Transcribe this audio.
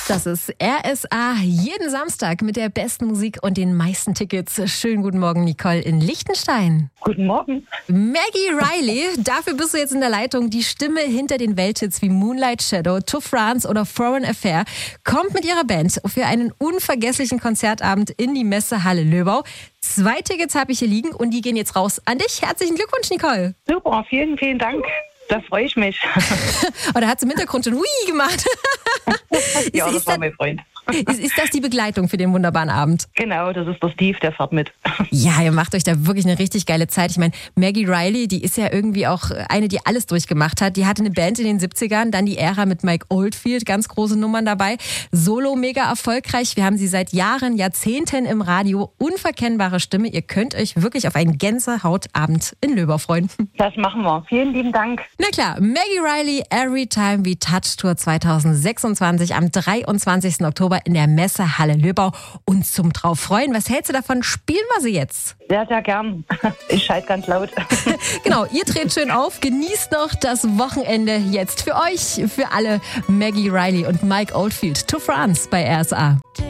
Das ist RSA jeden Samstag mit der besten Musik und den meisten Tickets. Schönen guten Morgen, Nicole in Liechtenstein. Guten Morgen. Maggie Riley, dafür bist du jetzt in der Leitung. Die Stimme hinter den Welthits wie Moonlight Shadow, To France oder Foreign Affair kommt mit ihrer Band für einen unvergesslichen Konzertabend in die Messehalle Löbau. 2 Tickets habe ich hier liegen und die gehen jetzt raus an dich. Herzlichen Glückwunsch, Nicole. Super, vielen, vielen Dank. Da freue ich mich. Oder hat es im Hintergrund schon Hui gemacht? Ja, das war mein Freund. Ist das die Begleitung für den wunderbaren Abend? Genau, das ist der Steve, der fährt mit. Ja, ihr macht euch da wirklich eine richtig geile Zeit. Ich meine, Maggie Riley, die ist ja irgendwie auch eine, die alles durchgemacht hat. Die hatte eine Band in den 70ern, dann die Ära mit Mike Oldfield, ganz große Nummern dabei. Solo mega erfolgreich. Wir haben sie seit Jahren, Jahrzehnten im Radio. Unverkennbare Stimme. Ihr könnt euch wirklich auf einen Gänsehautabend in Löbau freuen. Das machen wir. Vielen lieben Dank. Na klar, Maggie Riley, Every Time We Touch Tour 2026 am 23. Oktober in der Messehalle Löbau. Und zum drauf freuen, was hältst du davon? Spielen wir sie jetzt. Sehr, sehr gern. Ich schalte ganz laut. Genau, ihr dreht schön auf, genießt noch das Wochenende jetzt für euch, für alle Maggie Riley und Mike Oldfield. To France bei RSA.